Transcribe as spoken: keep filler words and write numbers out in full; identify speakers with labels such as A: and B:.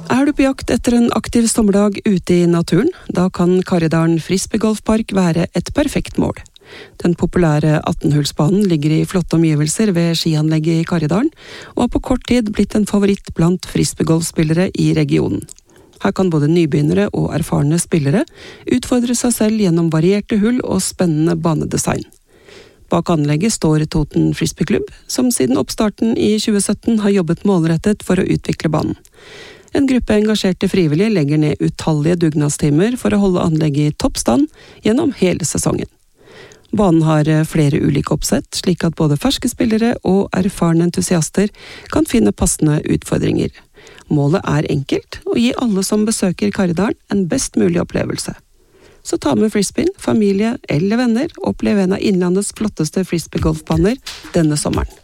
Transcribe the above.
A: Er du på jakt etter en aktiv sommerdag ute i naturen, da kan Karridalen Frisbeegolfpark være et perfekt mål. Den populære atten-hullsbanen ligger i flotte omgivelser ved skianlegget i Karridalen, og har på kort tid blitt en favoritt blant frisbeegolfspillere i regionen. Her kan både nybegynnere og erfarne spillere utfordre seg selv gjennom varierte hull og spennende banedesign. Bak anlegget står Toten Frisbeeklubb, som siden oppstarten i tjue sytten har jobbet målrettet for å utvikle banen. En gruppe engasjerte frivillige legger ned utallige dugnadstimer for å holde anlegget i toppstand gjennom hele sesongen. Banen har flere ulike oppsett, slik at både ferske spillere og erfarne entusiaster kan finne passende utfordringer. Målet er enkelt, å gi alle som besøker Karridalen en best mulig opplevelse. Så ta med frisbeen, familie eller venner, og opplev en av innlandets flotteste frisbeegolfbaner denne sommeren.